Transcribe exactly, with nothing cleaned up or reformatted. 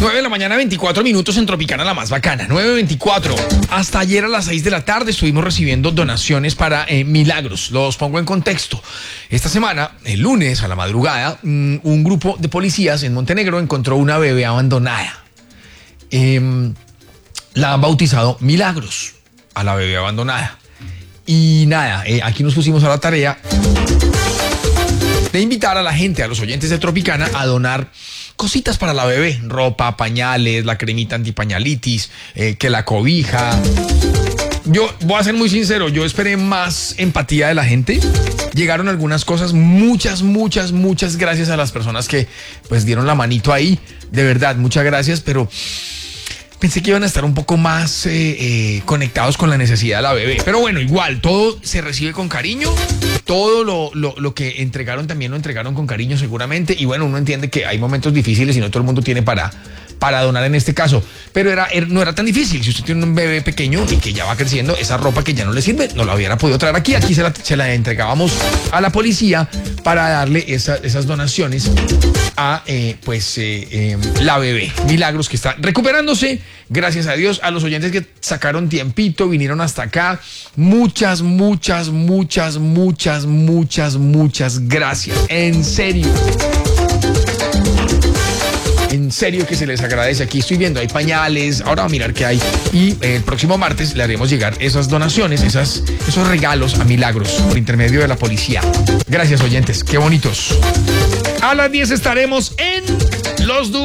nueve de la mañana, veinticuatro minutos en Tropicana, la más bacana. nueve veinticuatro. Hasta ayer a las seis de la tarde estuvimos recibiendo donaciones para eh, Milagros. Los pongo en contexto. Esta semana, el lunes a la madrugada, mmm, un grupo de policías en Montenegro encontró una bebé abandonada. Eh, la han bautizado Milagros, a la bebé abandonada. Y nada, eh, aquí nos pusimos a la tarea de invitar a la gente, a los oyentes de Tropicana, a donar cositas para la bebé, ropa, pañales, la cremita antipañalitis, eh, que la cobija. Yo voy a ser muy sincero, yo esperé más empatía de la gente. Llegaron algunas cosas, muchas, muchas, muchas gracias a las personas que pues dieron la manito ahí. De verdad, muchas gracias, pero pensé que iban a estar un poco más eh, eh, conectados con la necesidad de la bebé. Pero bueno, igual, todo se recibe con cariño. Todo lo, lo, lo que entregaron también lo entregaron con cariño seguramente. Y bueno, uno entiende que hay momentos difíciles y no todo el mundo tiene para, para donar en este caso. Pero era, era, no era tan difícil. Si usted tiene un bebé pequeño y que ya va creciendo, esa ropa que ya no le sirve, no la hubiera podido traer aquí. Aquí se la, se la entregábamos a la policía para darle esa, esas donaciones a eh, pues eh, eh, la bebé Milagros, que está recuperándose. Gracias a Dios, a los oyentes que sacaron tiempito, vinieron hasta acá. Muchas, muchas, muchas, muchas, muchas, muchas gracias. En serio. En serio que se les agradece. Aquí estoy viendo, hay pañales. Ahora va a mirar qué hay. Y eh, el próximo martes le haremos llegar esas donaciones, esas, esos regalos a Milagros por intermedio de la policía. Gracias, oyentes. Qué bonitos. A las diez estaremos en Los Duros.